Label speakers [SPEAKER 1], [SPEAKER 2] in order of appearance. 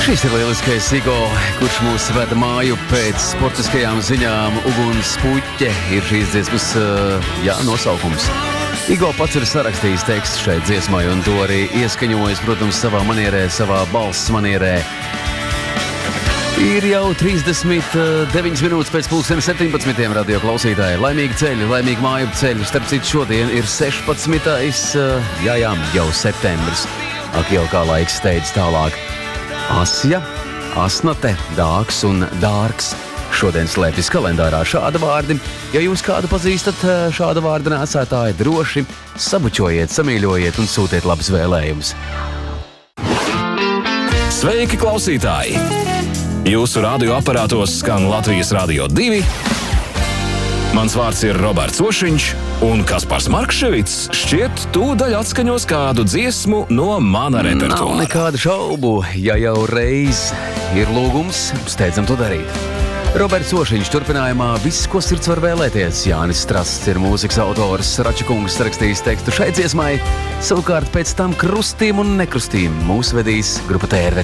[SPEAKER 1] Šis ir lieliskais Igo, kurš mūs veda māju pēc sportiskajām ziņām. Uguns puķe ir šīs dziesmas nosaukums. Igo pats ir sarakstījis tekstu šai dziesmai un to arī ieskaņojis, protams, savā manierē, savā balss manierē. Ir jau 39 minūtes pēc 17. radio klausītāji. Laimīgi ceļi, laimīgi māju ceļi. Starp citu, šodien ir 16. jau septembris. Ak, jau kā laiks steidz tālāk. Asja, asnate, dāks un dārgs. Šodien slēpjas kalendārā šādi vārdi. Ja jūs kādu pazīstat šāda vārda nēsētāji, droši sabučojiet, samīļojiet un sūtiet labus vēlējumus.
[SPEAKER 2] Sveiki, klausītāji! Jūsu radioaparātos skan Latvijas Radio 2. Mans vārds ir Roberts Ošiņš, un Kaspars Markševits šķiet tūdaļ atskaņos kādu dziesmu no mana repertuāra.
[SPEAKER 1] Nav nekādu šaubu, ja jau reiz ir lūgums, steidzam to darīt. Roberts Ošiņš turpinājumā viss, ko sirds var vēlēties. Jānis Strasts ir mūzikas autors, Račakungs sarakstījis tekstu šai dziesmai. Savukārt pēc tam krustīm un nekrustīm mūs vedīs grupa TRV